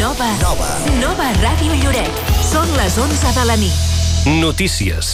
Nova Ràdio Lloret. Són les 11 de la nit. Notícies.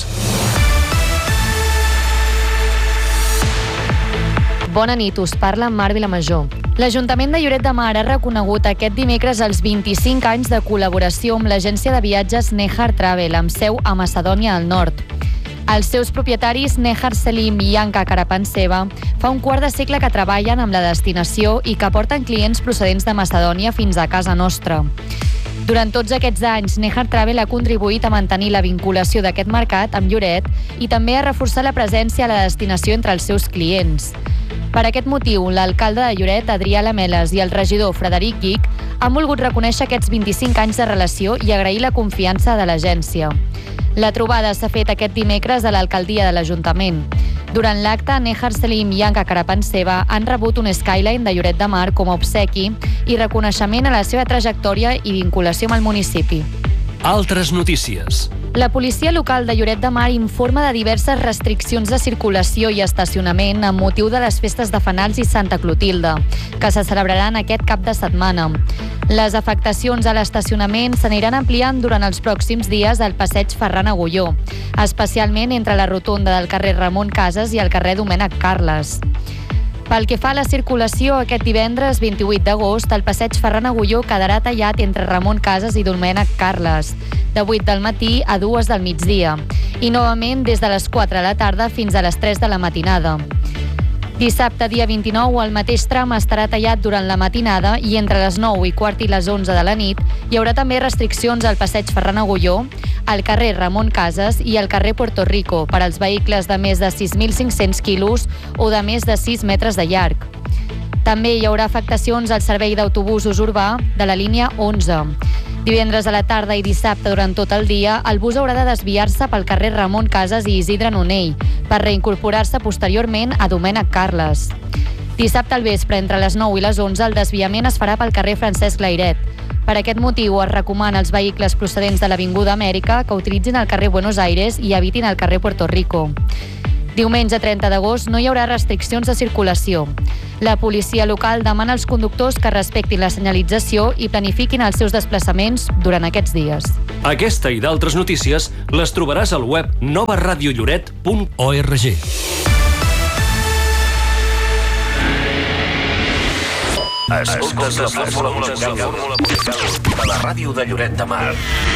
Bona nit, us parla Mar Vilamajor. L'Ajuntament de Lloret de Mar ha reconegut aquest dimecres els 25 anys de col·laboració amb l'agència de viatges Nehar Travel, amb seu a Macedònia al Nord. Els seus propietaris, Nehar Selim i Yanka Karapanseva, fa un quart de segle que treballen amb la destinació i que porten clients procedents de Macedònia fins a casa nostra. Durant tots aquests anys, Nehar Travel ha contribuït a mantenir la vinculació d'aquest mercat amb Lloret i també a reforçar la presència a la destinació entre els seus clients. Per aquest motiu, l'alcalde de Lloret, Adrià Lameles, i el regidor Frederic Guic han volgut reconèixer aquests 25 anys de relació i agrair la confiança de l'agència. La trobada s'ha fet aquest dimecres a l'alcaldia de l'Ajuntament. Durant l'acte, Nehar Selim i Yanka Karapanseva han rebut un Skyline de Lloret de Mar com a obsequi i reconeixement a la seva trajectòria i vinculació amb el municipi. Altres notícies. La policia local de Lloret de Mar informa de diverses restriccions de circulació i estacionament amb motiu de les festes de Fanals i Santa Clotilde, que se celebraran aquest cap de setmana. Les afectacions a l'estacionament s'aniran ampliant durant els pròxims dies al passeig Ferran Agulló, especialment entre la rotonda del carrer Ramon Casas i el carrer Domènec Carles. Pel que fa a la circulació, aquest divendres 28 d'agost, el passeig Ferran Agulló quedarà tallat entre Ramon Casas i Domènec Carles, de 8 del matí a 2 del migdia, i novament des de les 4 de la tarda fins a les 3 de la matinada. Dissabte, dia 29, el mateix tram estarà tallat durant la matinada i entre les 9 i quart i les 11 de la nit hi haurà també restriccions al passeig Ferran Agulló, al carrer Ramon Casas i al carrer Puerto Rico per als vehicles de més de 6.500 quilos o de més de 6 metres de llarg. També hi haurà afectacions al servei d'autobusos urbà de la línia 11. Divendres a la tarda i dissabte durant tot el dia, el bus haurà de desviar-se pel carrer Ramon Casas i Isidre Nonell per reincorporar-se posteriorment a Domènec Carles. Dissabte al vespre, entre les 9 i les 11, el desviament es farà pel carrer Francesc Layret. Per aquest motiu, es recomana als vehicles procedents de l'Avinguda Amèrica que utilitzin el carrer Buenos Aires i evitin el carrer Puerto Rico. Diumenge 30 d'agost no hi haurà restriccions de circulació. La policia local demana als conductors que respectin la senyalització i planifiquin els seus desplaçaments durant aquests dies. Aquesta i d'altres notícies les trobaràs al web novaradiolloret.org. Escoltes la fórmula musical de la ràdio de Lloret de Mar.